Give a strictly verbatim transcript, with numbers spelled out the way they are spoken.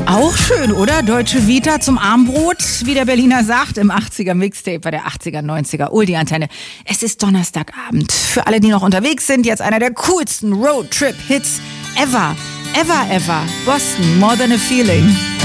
Auch schön, oder? Deutsche Vita zum Armbrot, wie der Berliner sagt, im achtziger Mixtape bei der achtziger, neunziger Oldie-Antenne. Es ist Donnerstagabend. Für alle, die noch unterwegs sind, jetzt einer der coolsten Roadtrip-Hits ever. Ever, ever. Boston, More Than a Feeling.